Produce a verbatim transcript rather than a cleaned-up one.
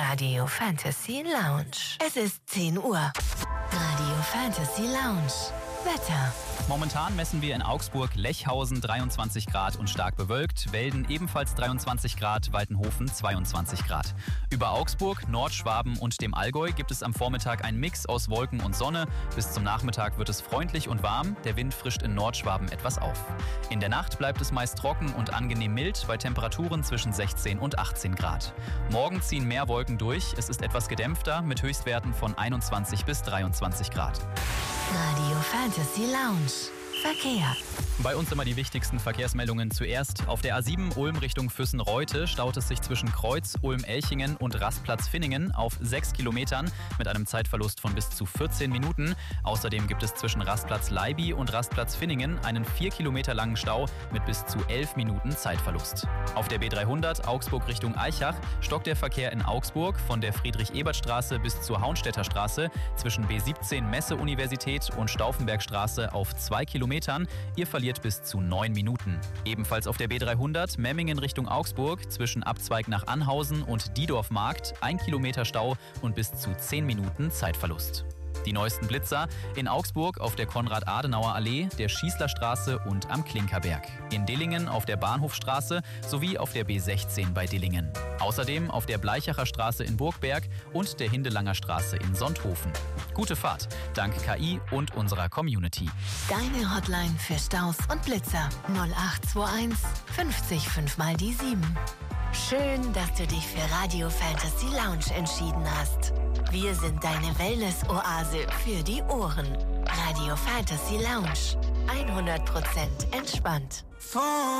Radio Fantasy Lounge. Es ist zehn Uhr. Radio Fantasy Lounge. Wetter. Momentan messen wir in Augsburg Lechhausen dreiundzwanzig Grad und stark bewölkt, Welden ebenfalls dreiundzwanzig Grad, Waltenhofen zweiundzwanzig Grad. Über Augsburg, Nordschwaben und dem Allgäu gibt es am Vormittag einen Mix aus Wolken und Sonne. Bis zum Nachmittag wird es freundlich und warm, der Wind frischt in Nordschwaben etwas auf. In der Nacht bleibt es meist trocken und angenehm mild bei Temperaturen zwischen sechzehn und achtzehn Grad. Morgen ziehen mehr Wolken durch, es ist etwas gedämpfter mit Höchstwerten von einundzwanzig bis dreiundzwanzig Grad. Radio Fantasy Lounge. Verkehr. Bei uns immer die wichtigsten Verkehrsmeldungen zuerst. Auf der A sieben Ulm Richtung Füssen-Reute staut es sich zwischen Kreuz, Ulm-Elchingen und Rastplatz-Finningen auf sechs Kilometern mit einem Zeitverlust von bis zu vierzehn Minuten. Außerdem gibt es zwischen Rastplatz Leiby und Rastplatz Finningen einen vier Kilometer langen Stau mit bis zu elf Minuten Zeitverlust. Auf der B dreihundert Augsburg Richtung Aichach stockt der Verkehr in Augsburg von der Friedrich-Ebert-Straße bis zur Haunstädter Straße zwischen B siebzehn Messe-Universität und Stauffenbergstraße auf zwei Kilometern. Ihr verliert bis zu neun Minuten. Ebenfalls auf der B dreihundert Memmingen Richtung Augsburg zwischen Abzweig nach Anhausen und Diedorf-Markt ein Kilometer Stau und bis zu zehn Minuten Zeitverlust. Die neuesten Blitzer in Augsburg auf der Konrad-Adenauer-Allee, der Schießlerstraße und am Klinkerberg. In Dillingen auf der Bahnhofstraße sowie auf der B sechzehn bei Dillingen. Außerdem auf der Bleichacher Straße in Burgberg und der Hindelanger Straße in Sonthofen. Gute Fahrt, dank K I und unserer Community. Deine Hotline für Staus und Blitzer null acht zwei eins fünfzig fünf mal die sieben. Schön, dass du dich für Radio Fantasy Lounge entschieden hast. Wir sind deine Wellness-Oase für die Ohren. Radio Fantasy Lounge. hundert Prozent entspannt.